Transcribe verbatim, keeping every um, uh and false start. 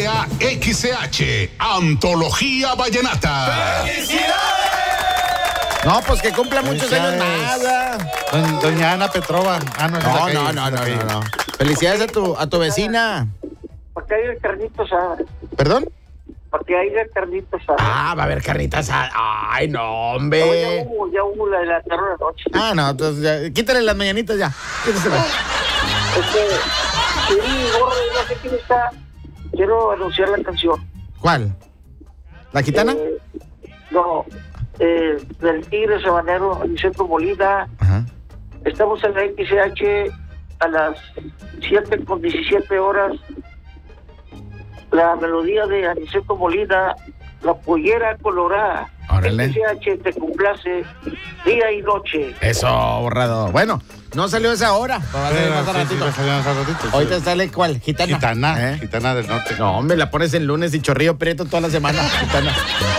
X C H, Antología Vallenata. ¡Felicidades! No, pues que cumpla muchos años más. Doña, doña Ana Petrova. Ah, no, no, no, no, no, no, no. Felicidades a tu, a tu vecina. Porque hay carnito asada. ¿Perdón? Porque hay carnito asada. Ah, va a haber carnitas asada. Ay, no, No, hombre. ya hubo, ya hubo la de la tarde de la noche. Ah, no, entonces ya, quítale las mañanitas ya. Quítasela. Este, sí, gordo, no sé quién está. Quiero anunciar la canción. ¿Cuál? ¿La gitana? Eh, no, eh, del Tigre Sabanero, Aniceto Molina. Ajá. Estamos en la X C H a las siete con diecisiete horas. La melodía de Aniceto Molina, La Pollera Colorada. Órale. X C H te complace día y noche. Eso, borrado. Bueno, no salió esa hora. Va a salir Pero más sí, sí, ratito. va a salir más al ratito, sí. Ahorita sale ¿cuál? Gitana. Gitana, ¿Eh? Gitana del Norte. No, hombre, la pones el lunes y chorrillo prieto toda la semana. Gitana.